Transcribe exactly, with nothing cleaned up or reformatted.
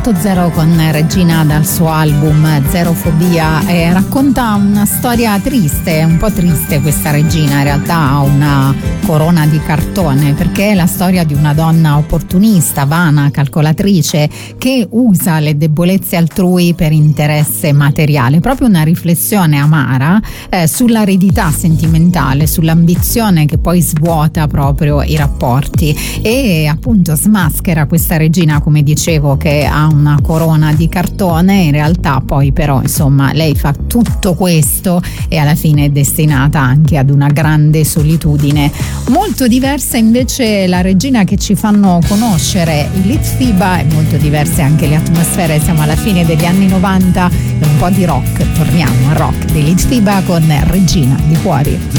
Lato Zero con Regina dal suo album Zerofobia, e racconta una storia triste, un po' triste questa Regina, in realtà ha una corona di cartone perché è la storia di una donna opportunista, vana, calcolatrice che usa le debolezze altrui per interesse materiale, proprio una riflessione amara eh, sull'aridità sentimentale, sull'ambizione che poi svuota proprio i rapporti e appunto smaschera questa Regina, come dicevo, che ha una corona di cartone. In realtà poi però insomma lei fa tutto questo e alla fine è destinata anche ad una grande solitudine. Molto diversa invece la Regina che ci fanno conoscere i Litfiba, e molto diverse anche le atmosfere. Siamo alla fine degli anni novanta e un po' di rock, torniamo al rock dei Litfiba con Regina di Cuori.